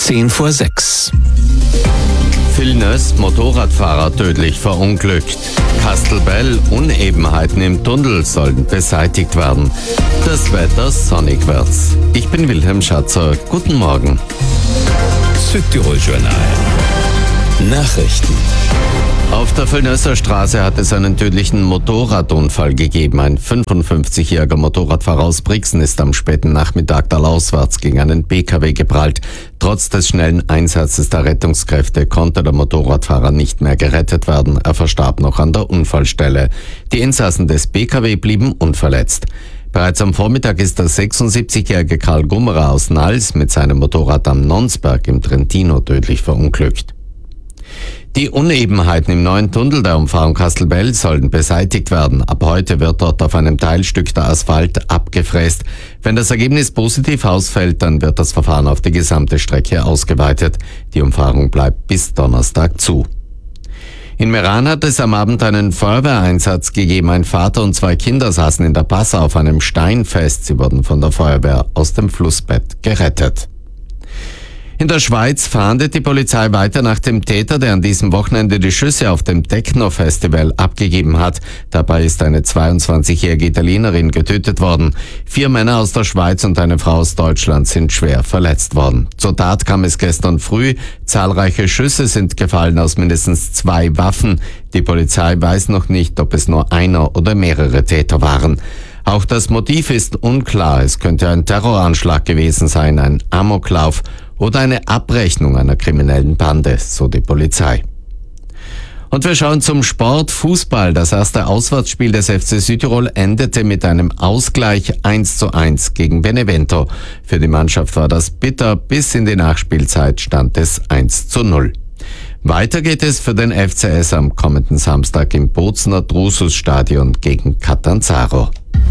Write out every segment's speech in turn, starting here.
6:10. Villeneuve, Motorradfahrer tödlich verunglückt. Kastelbell, Unebenheiten im Tunnel sollen beseitigt werden. Das Wetter sonnig wird's. Ich bin Wilhelm Schatzer. Guten Morgen. Südtirol Journal. Nachrichten. Auf der Villeneuver Straße hat es einen tödlichen Motorradunfall gegeben. Ein 55-jähriger Motorradfahrer aus Brixen ist am späten Nachmittag talauswärts gegen einen PKW geprallt. Trotz des schnellen Einsatzes der Rettungskräfte konnte der Motorradfahrer nicht mehr gerettet werden. Er verstarb noch an der Unfallstelle. Die Insassen des PKW blieben unverletzt. Bereits am Vormittag ist der 76-jährige Karl Gummerer aus Nals mit seinem Motorrad am Nonsberg im Trentino tödlich verunglückt. Die Unebenheiten im neuen Tunnel der Umfahrung Kastelbell sollen beseitigt werden. Ab heute wird dort auf einem Teilstück der Asphalt abgefräst. Wenn das Ergebnis positiv ausfällt, dann wird das Verfahren auf die gesamte Strecke ausgeweitet. Die Umfahrung bleibt bis Donnerstag zu. In Meran hat es am Abend einen Feuerwehreinsatz gegeben. Ein Vater und 2 Kinder saßen in der Passa auf einem Stein fest. Sie wurden von der Feuerwehr aus dem Flussbett gerettet. In der Schweiz fahndet die Polizei weiter nach dem Täter, der an diesem Wochenende die Schüsse auf dem Techno-Festival abgegeben hat. Dabei ist eine 22-jährige Italienerin getötet worden. 4 Männer aus der Schweiz und eine Frau aus Deutschland sind schwer verletzt worden. Zur Tat kam es gestern früh. Zahlreiche Schüsse sind gefallen aus mindestens 2 Waffen. Die Polizei weiß noch nicht, ob es nur einer oder mehrere Täter waren. Auch das Motiv ist unklar. Es könnte ein Terroranschlag gewesen sein, ein Amoklauf oder eine Abrechnung einer kriminellen Bande, so die Polizei. Und wir schauen zum Sport. Fußball. Das erste Auswärtsspiel des FC Südtirol endete mit einem Ausgleich 1:1 gegen Benevento. Für die Mannschaft war das bitter. Bis in die Nachspielzeit stand es 1:0. Weiter geht es für den FCS am kommenden Samstag im Bozner Drusus-Stadion gegen Catanzaro.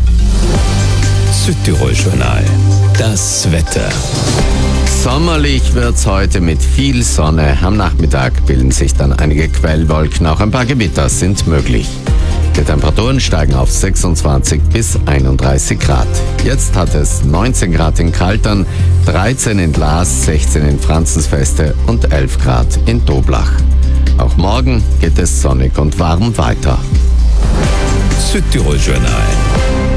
Südtirol Journal. Das Wetter. Sommerlich wird's heute mit viel Sonne. Am Nachmittag bilden sich dann einige Quellwolken. Auch ein paar Gewitter sind möglich. Die Temperaturen steigen auf 26 bis 31 Grad. Jetzt hat es 19 Grad in Kaltern, 13 in Laas, 16 in Franzensfeste und 11 Grad in Doblach. Auch morgen geht es sonnig und warm weiter. Südtirol Journal.